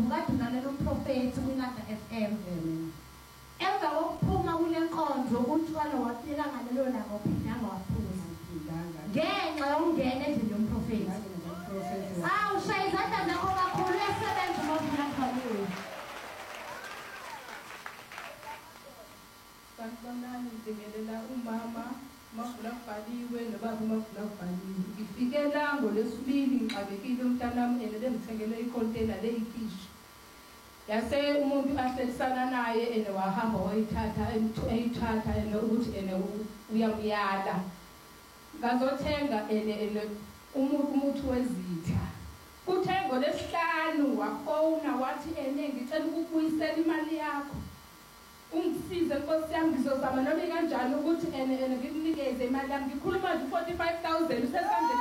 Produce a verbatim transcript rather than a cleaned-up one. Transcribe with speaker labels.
Speaker 1: kade ulalela umprofethi kwinada F M. Emva kokuphuma kule nkonzo uthwala waphila ngalelo langa uphindanga waphuza ngenxa yokungena endlini yomprofethi. Awu shaya izandla zakho kakhulu uyasebenza uma uvula
Speaker 2: Kanibonani ngibingelela umama mafuna kubhaliwe nobaba mafuna kubhaliwe. Ngifike la ngolesibili ngixabekile umntanami enele ngithengele icontainer leyifishi. Yase umuntu ahlelisana naye ene wahamba wayithatha eyithatha ene ukuthi ene uyamyala. Ngazothenga ene ene umuntu umuntu wezitha. Uthengo lesihlanu wafona wathi ene ngicela ukubuyisela imali yakho. Ungisize Nkosi yami ngizozama noma kanjani ukuthi ene ene ngikunikeze imali yami. Ngikhuluma nje forty-five thousand usesandleni